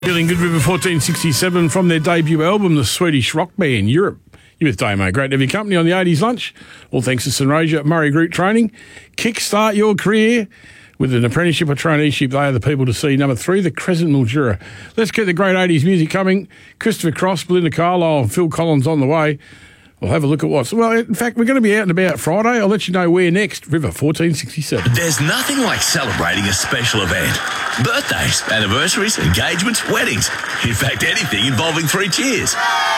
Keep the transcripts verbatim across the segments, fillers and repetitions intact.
Feeling Good River fourteen sixty-seven from their debut album, the Swedish rock band Europe. You with Damo. Great to have your company on the eighties lunch. All thanks to Sunraysia Murray Group Training. Kickstart your career with an apprenticeship or traineeship. They are the people to see. Number three, the Crescent Mildura. Let's get the great eighties music coming. Christopher Cross, Belinda Carlisle, and Phil Collins on the way. We'll have a look at what's... Well, in fact, we're going to be out and about Friday. I'll let you know where next. River fourteen sixty-seven. There's nothing like celebrating a special event. Birthdays, anniversaries, engagements, weddings. In fact, anything involving three cheers.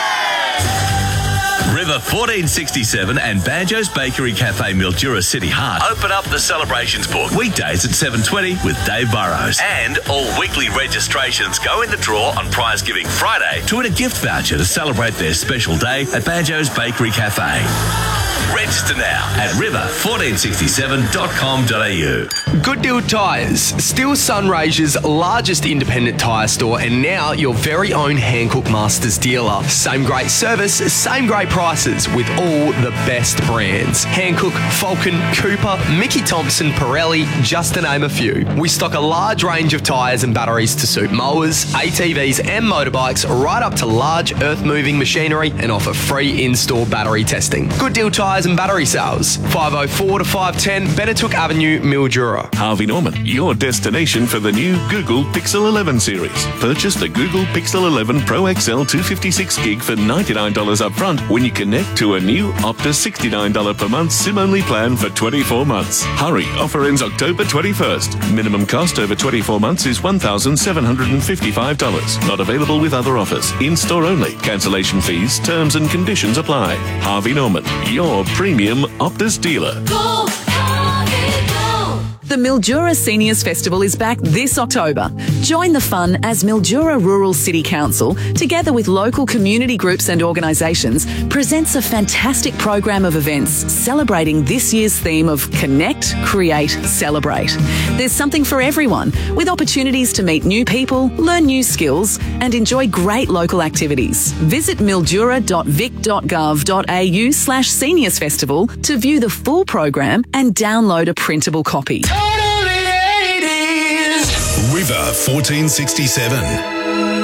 River fourteen sixty-seven and Banjo's Bakery Cafe Mildura City Heart open up the celebrations book weekdays at seven twenty with Dave Burrows. And all weekly registrations go in the draw on Prize Giving Friday to win a gift voucher to celebrate their special day at Banjo's Bakery Cafe. Register now at river fourteen sixty-seven dot com dot a u. Good Deal Tyres, still Sunraysia's largest independent tyre store and now your very own Hankook Masters dealer. Same great service, same great prices with all the best brands. Hankook, Falcon, Cooper, Mickey Thompson, Pirelli, just to name a few. We stock a large range of tyres and batteries to suit mowers, A T Vs and motorbikes right up to large earth-moving machinery and offer free in-store battery testing. Good Deal Tyres and battery sales, five oh four to five ten Benetook Avenue, Mildura. Harvey Norman, your destination for the new Google Pixel eleven series. Purchase the Google Pixel eleven Pro X L two fifty-six gig for ninety-nine dollars up front when you connect to a new Optus sixty-nine dollars per month SIM-only plan for twenty-four months. Hurry, offer ends October twenty-first. Minimum cost over twenty-four months is one thousand seven hundred fifty-five dollars. Not available with other offers. In-store only. Cancellation fees, terms and conditions apply. Harvey Norman, your premium Optus dealer. Go, Harvey, go. The Mildura Seniors Festival is back this October. Join the fun as Mildura Rural City Council, together with local community groups and organisations, presents a fantastic program of events celebrating this year's theme of Connect, Create, Celebrate. There's something for everyone, with opportunities to meet new people, learn new skills and enjoy great local activities. Visit mildura dot vic dot gov dot a u slash seniors festival to view the full program and download a printable copy. Totally eighties. River fourteen sixty-seven.